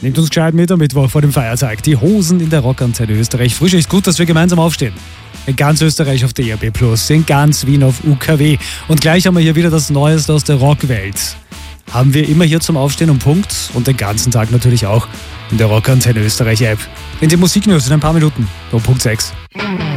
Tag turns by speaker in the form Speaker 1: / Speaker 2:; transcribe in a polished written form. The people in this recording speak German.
Speaker 1: Nehmt uns gescheit mit am Mittwoch vor dem Feiertag. Die Hosen in der Rockantenne Österreich. Frisch ist gut, dass wir gemeinsam aufstehen. In ganz Österreich auf der ERB+, in ganz Wien auf UKW. Und gleich haben wir hier wieder das Neueste aus der Rockwelt. Haben wir immer hier zum Aufstehen um Punkt und den ganzen Tag natürlich auch in der Rockantenne Österreich App. In den Musiknews in ein paar Minuten. Um Punkt 6.